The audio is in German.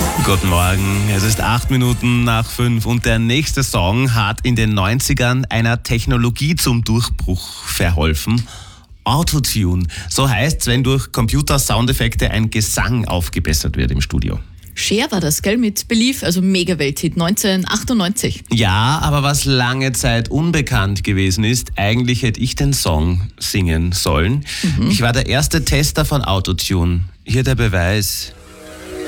Guten Morgen, es ist 8 Minuten nach 5 und der nächste Song hat in den 90ern einer Technologie zum Durchbruch verholfen. Autotune, so heißt's, wenn durch Computer-Soundeffekte ein Gesang aufgebessert wird im Studio. Cher war das, gell, mit Believe, also Mega-Welthit 1998. Ja, aber was lange Zeit unbekannt gewesen ist, eigentlich hätte ich den Song singen sollen. Ich war der erste Tester von Autotune. Hier der Beweis.